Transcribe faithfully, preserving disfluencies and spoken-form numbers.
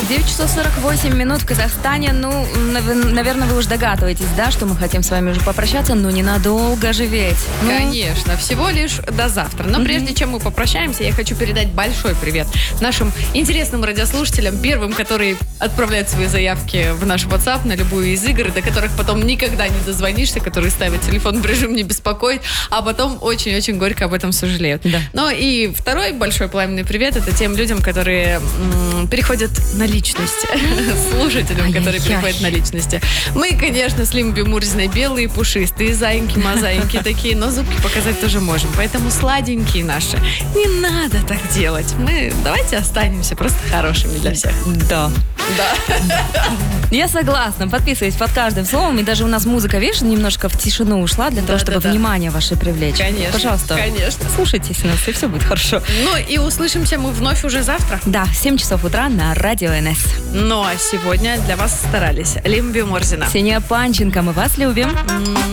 девять часов сорок восемь минут в Казахстане. Ну, нав- наверное, вы уже догадываетесь, да, что мы хотим с вами уже попрощаться, но ненадолго же ведь. Ну, Конечно, всего лишь до завтра. Но прежде чем мы попрощаемся, я хочу передать большой привет нашим интересным радиослушателям, первым, которые отправляют свои заявки в наш WhatsApp на любую из игр, до которых потом никогда не дозвонишься, которые ставят телефон в режим «не беспокоить», а потом очень-очень горько об этом сожалеют. Да. Ну и второй большой пламенный привет — это тем людям, которые м, переходят на личности. Слушателям, которые Ай-яй-яй. переходят на личности. Мы, конечно, с Лимби Мурзиной белые, пушистые, заиньки-мозаиньки такие, но зубки показать тоже можем. Поэтому сладенькие наши, не надо так делать. Мы давайте останемся просто хорошими для всех. да. Да. Я согласна. Подписывайтесь под каждым словом. И даже у нас музыка, видишь, немножко в тишину ушла для того, чтобы Да-да-да. внимание ваше привлечь. Конечно. Пожалуйста. Конечно. Слушайтесь нас, и все будет хорошо. Ну и услышимся мы вновь уже завтра. Да, семь часов утра на Радио эн эс. Ну а сегодня для вас старались Лимби Мурзина. Ксения Панченко, мы вас любим. М,